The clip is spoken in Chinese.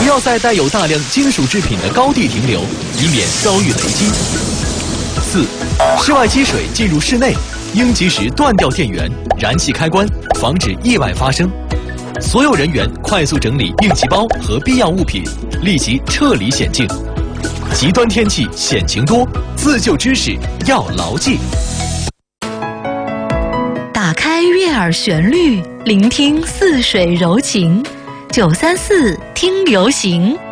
要在带有大量金属制品的高地停留，以免遭遇雷击。4. 室外积水进入室内，应及时断掉电源、燃气开关，防止意外发生。所有人员快速整理应急包和必要物品，立即撤离险境。极端天气险情多，自救知识要牢记。 打开悦耳旋律，聆听似水柔情。934听流行。